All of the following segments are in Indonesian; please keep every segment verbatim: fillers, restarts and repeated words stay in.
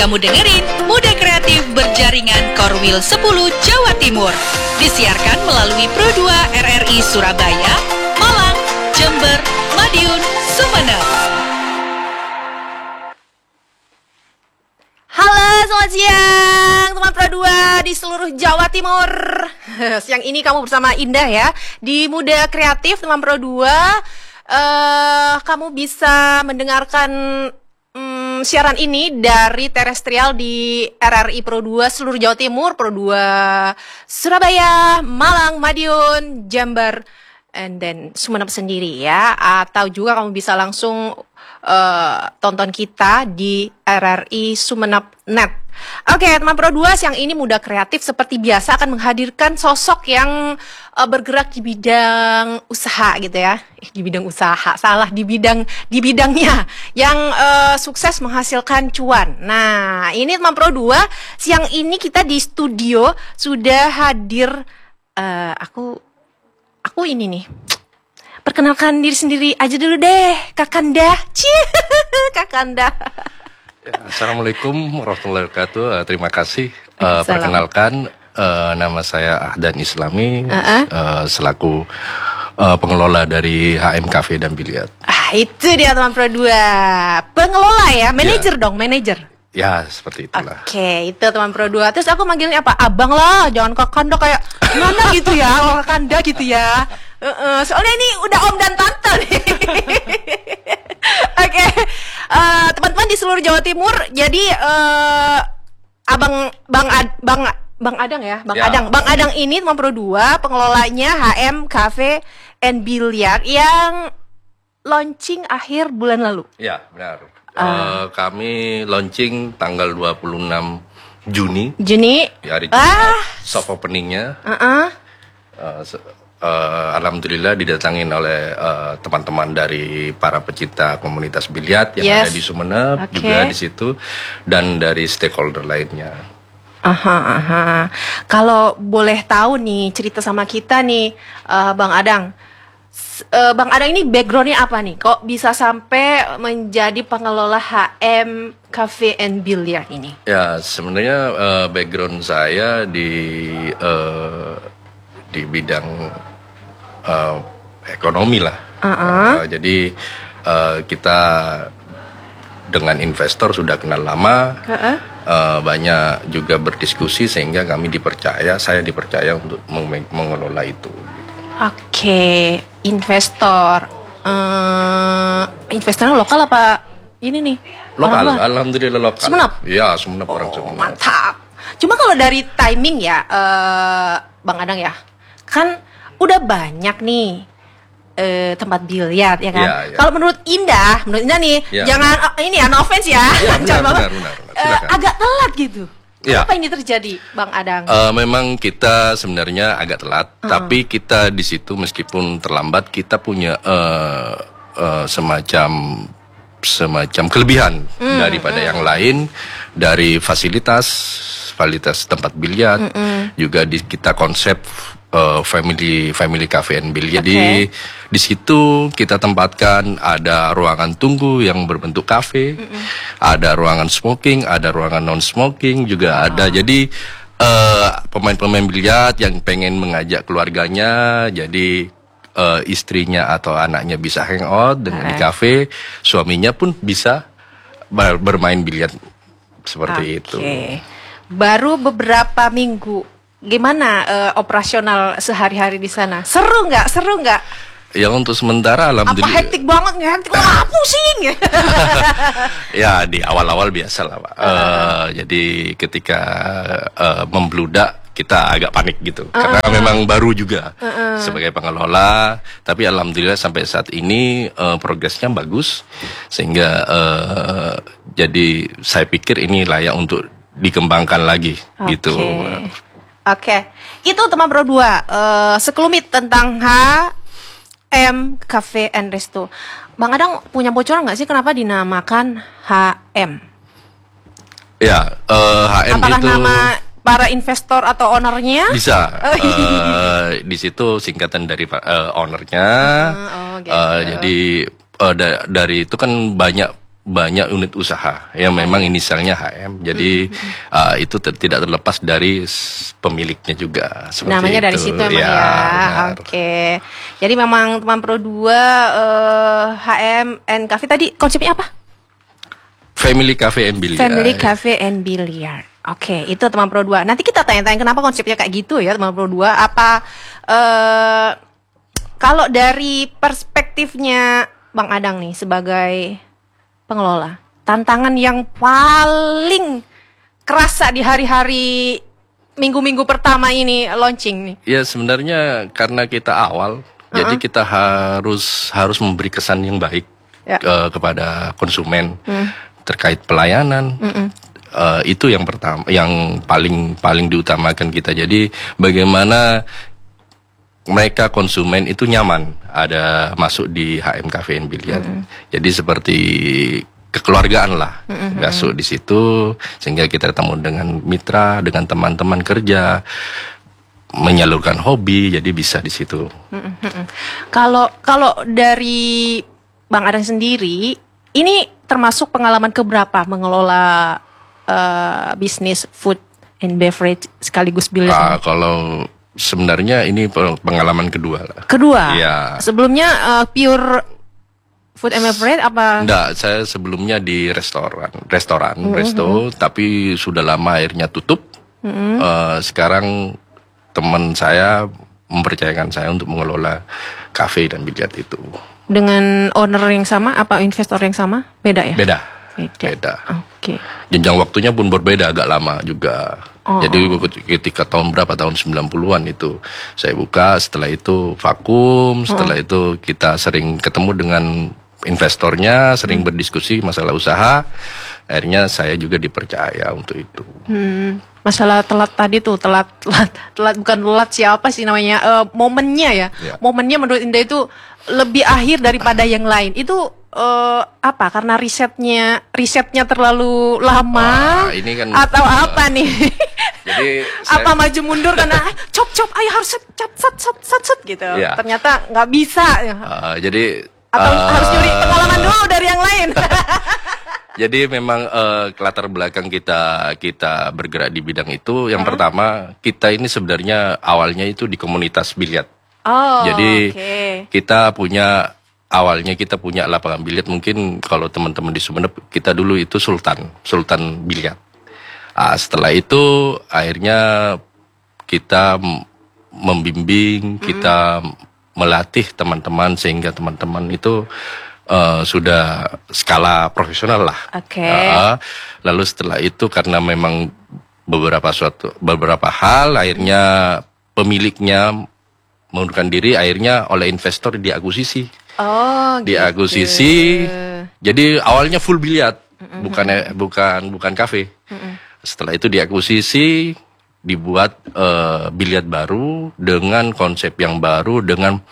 kamu dengerin Muda Kreatif Berjaringan Korwil sepuluh Jawa Timur. Disiarkan melalui Pro dua R R I Surabaya, Malang, Jember, Madiun, Sumeneb. Halo, selamat siang teman Pro dua di seluruh Jawa Timur. Siang ini kamu bersama Indah ya di Muda Kreatif teman Pro dua. Uh, kamu bisa mendengarkan um, siaran ini dari terestrial di R R I Pro dua seluruh Jawa Timur, Pro dua Surabaya, Malang, Madiun, Jember, and then Sumeneb sendiri ya. Atau juga kamu bisa langsung uh, tonton kita di R R I Sumeneb titik net. Oke, teman Pro dua, siang ini Muda Kreatif seperti biasa akan menghadirkan sosok yang uh, bergerak di bidang usaha gitu ya. Eh, di bidang usaha, salah, di bidang di bidangnya yang uh, sukses menghasilkan cuan. Nah, ini teman Pro dua, siang ini kita di studio sudah hadir uh, aku aku ini nih. Perkenalkan diri sendiri aja dulu deh, Kakanda. Cie, Kakanda. Ya, Assalamualaikum warahmatullahi wabarakatuh. Uh, terima kasih. Uh, perkenalkan, uh, nama saya Ahdan Islami, uh-uh. uh, selaku uh, pengelola dari H M Cafe dan Biliar. Ah, itu dia teman Pro dua. Pengelola ya, manajer ya. Dong, manajer. Ya, seperti itulah. Oke, okay, itu teman Pro dua. Terus aku manggilnya apa? Abang lah, jangan Kakanda kayak gimana gitu ya, orang Kakanda gitu ya. Uh-uh, soalnya ini udah om dan tante nih. Oke, okay. uh, teman-teman di seluruh Jawa Timur. Jadi uh, abang Bang Ad, Bang Bang Adang ya, Bang ya. Adang, Bang Adang ini teman Pro dua, pengelolanya H M Cafe and Biliar yang launching akhir bulan lalu. Ya, benar. Uh, uh, kami launching tanggal dua puluh enam Juni. Juni. Di hari ah. soft openingnya. Uh-uh. Uh, Uh, Alhamdulillah didatangin oleh uh, teman-teman dari para pecinta komunitas biliar yang yes. ada di Sumeneb, okay. juga di situ, dan dari stakeholder lainnya. Aha, aha. Kalau boleh tahu nih cerita sama kita nih, uh, Bang Adang, uh, Bang Adang ini backgroundnya apa nih? Kok bisa sampai menjadi pengelola H M Cafe and Biliar ini? Ya, sebenarnya uh, background saya di uh, di bidang Uh, ekonomi lah, uh-uh. uh, jadi uh, kita dengan investor sudah kenal lama, uh-uh. uh, banyak juga berdiskusi sehingga kami dipercaya, saya dipercaya untuk meng- mengelola itu. Oke, okay. investor, uh, investornya lokal apa ini nih? Lokal, alhamdulillah lokal. Sumeneb? Ya, Sumeneb oh, orang Sumeneb. Mantap. Cuma kalau dari timing ya, uh, Bang Adang ya, kan udah banyak nih uh, tempat biliar ya kan. Ya, ya. Kalau menurut Indah, menurut Indah nih, ya, jangan uh, ini ya, no offense ya, ya benar, benar, benar, benar. Uh, agak telat gitu. Ya. Apa ini terjadi, Bang Adang? Uh, memang kita sebenarnya agak telat, uh-huh. tapi kita di situ meskipun terlambat, kita punya uh, uh, semacam semacam kelebihan mm, daripada mm. yang lain, dari fasilitas fasilitas tempat biliar, mm-mm. juga di kita konsep Uh, family family cafe and biliar. Jadi okay. di situ kita tempatkan ada ruangan tunggu yang berbentuk kafe, mm-mm. ada ruangan smoking, ada ruangan non smoking juga oh. ada. Jadi uh, pemain-pemain biliar yang pengen mengajak keluarganya, jadi uh, istrinya atau anaknya bisa hangout dengan okay. di kafe, suaminya pun bisa ber- bermain biliar seperti okay. itu. Baru beberapa minggu. Gimana uh, operasional sehari-hari di sana? Seru nggak? Seru nggak? Ya untuk sementara alhamdulillah. Apa hektik banget nggak? Hektik banget, pusing. Ya di awal-awal biasa lah Pak. Uh. Uh, jadi ketika uh, membludak kita agak panik gitu. Uh. Karena memang baru juga uh-uh. sebagai pengelola. Tapi alhamdulillah sampai saat ini uh, progresnya bagus. Sehingga uh, jadi saya pikir ini layak untuk dikembangkan lagi okay. gitu. Oke, okay. Itu teman Pro dua, uh, sekelumit tentang H M Cafe and Resto. Bang Adang punya bocoran nggak sih kenapa dinamakan H M? Ya, uh, H M apakah itu nama para investor atau ownernya? Bisa. Oh, uh, di situ singkatan dari uh, ownernya. Uh, oh, gitu. uh, jadi uh, da- dari itu kan banyak banyak unit usaha yang memang inisialnya H M. Jadi mm-hmm. uh, itu ter- tidak terlepas dari s- pemiliknya juga. Namanya itu. dari situ emang ya. ya. Oke. Jadi memang teman Pro dua uh, H M and Cafe tadi konsepnya apa? Family Cafe and Billiard. Family Cafe and Billiard. Oke, itu teman Pro dua. Nanti kita tanya-tanya kenapa konsepnya kayak gitu ya teman Pro dua. Apa uh, kalau dari perspektifnya Bang Adang nih sebagai pengelola, tantangan yang paling kerasa di hari-hari minggu-minggu pertama ini launching nih? Ya sebenarnya karena kita awal, uh-uh. jadi kita harus harus memberi kesan yang baik ya. ke, kepada konsumen hmm. terkait pelayanan. Uh-uh. Uh, itu yang pertama, yang paling paling diutamakan kita. Jadi bagaimana mereka konsumen itu nyaman ada masuk di H M Cafe and Billiard. Mm-hmm. Jadi seperti kekeluargaan lah mm-hmm. masuk di situ, sehingga kita ketemu dengan mitra, dengan teman-teman kerja, menyalurkan hobi, jadi bisa di situ. Mm-hmm. Kalau kalau dari Bang Adang sendiri, ini termasuk pengalaman keberapa mengelola uh, bisnis food and beverage sekaligus billiard? Ah, kalau sebenarnya ini pengalaman kedua lah. Kedua? Iya. Sebelumnya uh, pure food and beverage apa? Enggak, saya sebelumnya di restoran, restoran, mm-hmm. resto, tapi sudah lama akhirnya tutup. Mm-hmm. Uh, sekarang teman saya mempercayakan saya untuk mengelola kafe dan biliar itu. Dengan owner yang sama, apa investor yang sama? Beda ya? Beda. Beda. Beda. Oke. Okay. Jenjang waktunya pun berbeda, agak lama juga. Oh, Jadi ketika tahun berapa, tahun sembilan puluhan itu saya buka, setelah itu vakum, setelah oh. itu kita sering ketemu dengan investornya, sering hmm. berdiskusi masalah usaha, akhirnya saya juga dipercaya untuk itu. Hmm. Masalah telat tadi tuh, telat, telat, telat bukan telat siapa sih namanya, uh, momennya ya. ya, momennya menurut Indah itu lebih akhir daripada yang lain. Itu uh, apa? Karena risetnya, risetnya terlalu lama, Wah, ini kan, atau uh, apa nih? Jadi apa saya... maju mundur karena cop cop, ayo harus set set set set set, set gitu. Ya. Ternyata nggak bisa. Uh, jadi atau uh, harus nyuri pengalaman dulu dari yang lain. Jadi memang uh, latar belakang kita kita bergerak di bidang itu, yang hmm. pertama kita ini sebenarnya awalnya itu di komunitas biliar. Oh, Jadi okay. kita punya awalnya kita punya lapangan biliar, mungkin kalau teman-teman di Sumeneb kita dulu itu Sultan Sultan Biliar. Nah, setelah itu akhirnya kita membimbing, hmm. kita melatih teman-teman sehingga teman-teman itu uh, sudah skala profesional lah. Oke. Okay. Uh, lalu setelah itu karena memang beberapa suatu beberapa hal akhirnya pemiliknya mengundurkan diri, akhirnya oleh investor diakuisisi. Oh, diakuisisi. Gitu. Jadi awalnya full biliar, mm-hmm. bukan bukan bukan kafe. Mm-hmm. Setelah itu diakuisisi, dibuat uh, biliar baru dengan konsep yang baru, dengan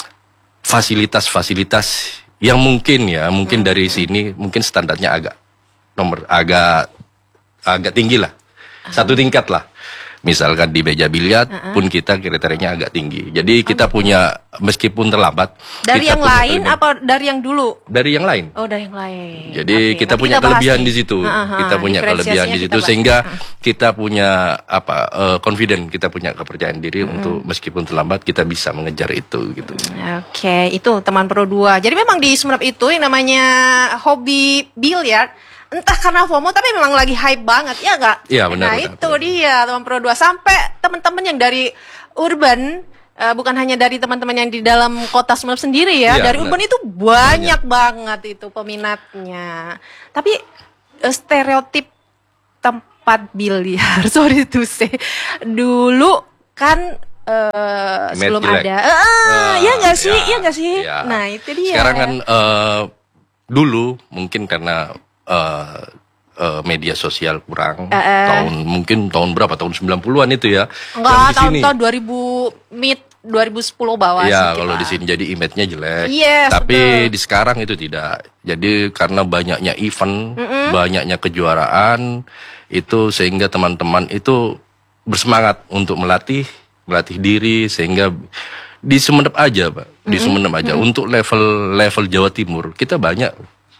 fasilitas-fasilitas yang mungkin ya, mungkin mm-hmm. dari sini mungkin standarnya agak nomor agak agak tinggi lah, uh-huh. satu tingkat lah. Misalkan di meja biliar uh-uh. pun kita kriterianya agak tinggi. Jadi kita oh, punya, meskipun terlambat. Dari yang lain kelebihan. Apa dari yang dulu? Dari yang lain. Oh, dari yang lain. Jadi okay. kita Nanti punya kita kelebihan nih. di situ. Uh-huh. Kita punya kelebihan di situ sehingga uh-huh. kita punya apa? Uh, confident, kita punya kepercayaan diri uh-huh. untuk meskipun terlambat kita bisa mengejar itu gitu. Oke, okay. Itu teman Pro dua. Jadi memang di Sumeneb itu yang namanya hobi biliar, entah karena FOMO tapi memang lagi hype banget, ya nggak? Iya benar. Nah benar, itu benar. dia teman Pro dua, sampai teman-teman yang dari urban, uh, bukan hanya dari teman-teman yang di dalam kota Sumeneb sendiri ya, ya dari benar. Urban itu banyak, banyak banget itu peminatnya. Tapi uh, stereotip tempat biliar, sorry to say, dulu kan uh, sebelum jelek. ada, uh, uh, ya nggak sih, ya nggak sih. Ya. Nah itu dia. Sekarang kan uh, dulu mungkin karena Uh, uh, media sosial kurang, uh, uh. tahun mungkin tahun berapa, tahun sembilan puluhan itu ya. Enggak, tahun-tahun dua ribu mid dua ribu sepuluh bawah sih. Iya, kalau di sini jadi image-nya jelek. Yes, tapi betul. Di sekarang itu tidak. Jadi karena banyaknya event, mm-hmm. banyaknya kejuaraan itu sehingga teman-teman itu bersemangat untuk melatih, melatih diri sehingga di Sumeneb aja, Pak. Di mm-hmm. Sumeneb aja mm-hmm. untuk level level Jawa Timur kita banyak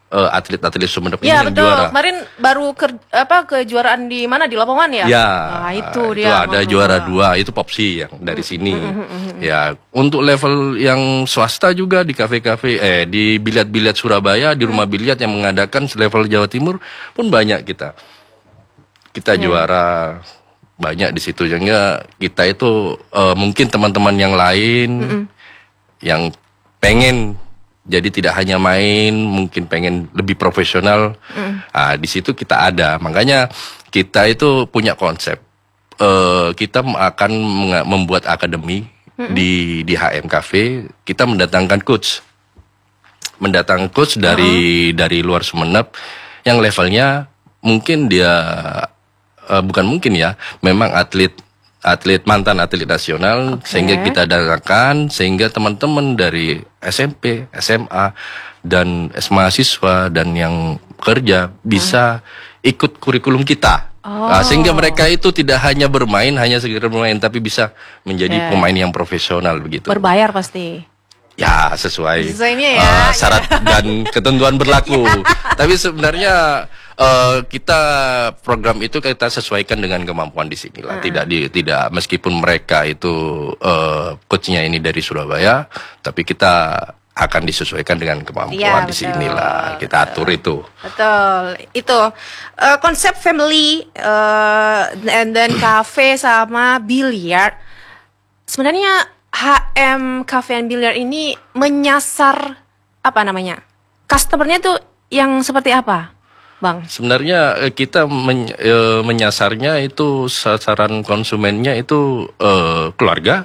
uh, atlet-atlet Sumeneb ini Ya yang betul. juara. Kemarin baru ke apa kejuaraan di mana, di Lamongan ya? Ya, Nah, itu itu dia. ada Bang juara Produa. dua, itu Popsi yang dari sini. Ya, untuk level yang swasta juga di kafe-kafe, eh di biliat-biliat Surabaya, di rumah biliat yang mengadakan level Jawa Timur pun banyak kita. Kita juara banyak di situ. Sehingga kita itu eh, mungkin teman-teman yang lain yang pengen jadi tidak hanya main, mungkin pengen lebih profesional. Nah, di situ kita ada. Makanya kita itu punya konsep. Eh, kita akan menga- membuat akademi di di H M Cafe. Kita mendatangkan coach, mendatangkan coach dari dari luar Sumeneb yang levelnya mungkin dia eh, bukan mungkin ya, memang atlet atlet mantan atlet nasional, Oke. sehingga kita datangkan sehingga teman-teman dari S M P, S M A dan S mahasiswa dan yang kerja bisa ikut kurikulum kita. Oh. Nah, sehingga mereka itu tidak hanya bermain, hanya sekedar bermain, tapi bisa menjadi Ya. pemain yang profesional begitu. Berbayar pasti. Ya, sesuai Sesuainya ya. uh, syarat dan ketentuan berlaku. Tapi sebenarnya uh, kita program itu kita sesuaikan dengan kemampuan di sini lah. Tidak di tidak meskipun mereka itu uh, coachnya ini dari Surabaya, tapi kita akan disesuaikan dengan kemampuan Iya, di betul. sini lah. Kita atur itu. Betul, itu eh, konsep family eh, and then cafe sama biliar. Sebenarnya H M Cafe and Billiard ini menyasar apa namanya? Customernya tuh yang seperti apa, Bang? Sebenarnya eh, kita men- eh, menyasarnya itu sasaran konsumennya itu eh, keluarga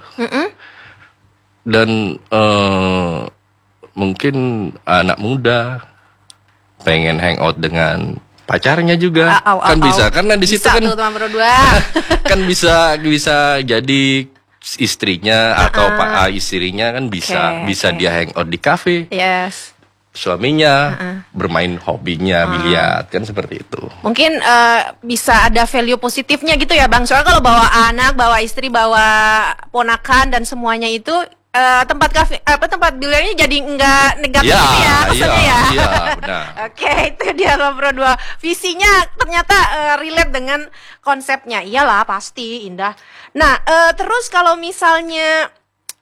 dan eh, mungkin anak muda pengen hangout dengan pacarnya juga Au, au, kan au, bisa au. karena di situ Bisa kan tuh, teman berdua. kan bisa bisa jadi istrinya atau pak istrinya kan bisa Oke, bisa oke. dia hangout di kafe, Yes. suaminya bermain hobinya biliar kan seperti itu. Mungkin eh, bisa ada value positifnya gitu ya, Bang. Soalnya kalau bawa anak, bawa istri, bawa ponakan dan semuanya itu eh, tempat kafe apa tempat biliarnya jadi enggak negatif Ya, gitu ya kesannya iya, ya. iya, benar. Oke, itu dia Ngobrol Dua. Visinya ternyata eh, relate dengan konsepnya. Iyalah, pasti indah. Nah, eh, terus kalau misalnya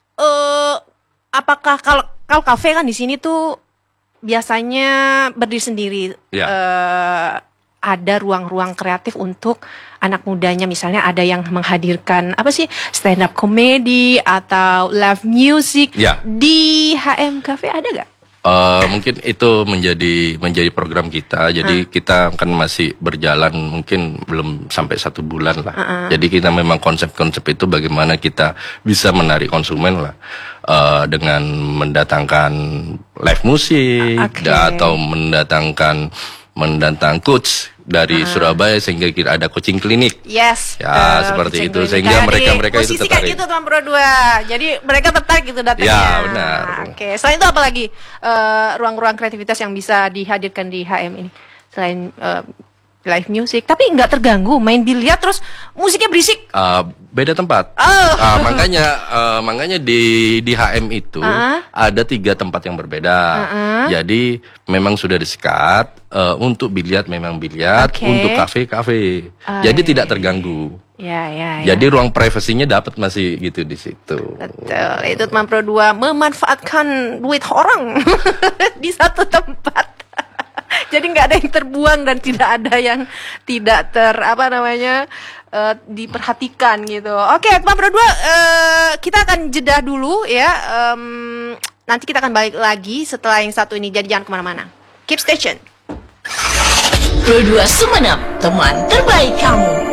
eh apakah kalau kalau kafe kan di sini tuh biasanya berdiri sendiri. Ya. Eh, ada ruang-ruang kreatif untuk anak mudanya, misalnya ada yang menghadirkan apa sih stand up comedy atau live music. Ya. Di H M Cafe ada gak? Eh, mungkin itu menjadi menjadi program kita. Jadi kita kan masih berjalan mungkin belum sampai satu bulan lah. Jadi kita memang konsep-konsep itu bagaimana kita bisa menarik konsumen lah eh, dengan mendatangkan live musik Oke. da- atau mendatangkan mendatang coach dari Surabaya sehingga kita ada coaching klinik. Yes. Ya, betul, seperti kucing itu. klinik. Sehingga Kayak di mereka-mereka itu musisi kayak tertarik. gitu teman Pro dua. Jadi mereka tertarik gitu datangnya. Ya, benar. Oke. Selain itu apa lagi eh, ruang-ruang kreativitas yang bisa dihadirkan di H M ini? Selain eh, live music, tapi nggak terganggu main biliar terus musiknya berisik. Uh, beda tempat. Oh. Uh, makanya uh, makanya di di H M itu Uh-uh. ada tiga tempat yang berbeda. Uh-uh. Jadi memang sudah disekat uh, untuk biliar memang biliar, Oke. untuk kafe kafe. Ah, Jadi iya, tidak iya. terganggu. Ya, ya, ya. Jadi ruang privasinya dapat masih gitu di situ. Betul, itu teman Pro dua memanfaatkan duit orang di satu tempat. Jadi nggak ada yang terbuang dan tidak ada yang tidak ter apa namanya eh, diperhatikan gitu. Oke, teman Pro dua eh, kita akan jeda dulu ya. Em, nanti kita akan balik lagi setelah yang satu ini. Jadi jangan kemana-mana. Keep station. Pro dua Sumeneb, teman terbaik kamu.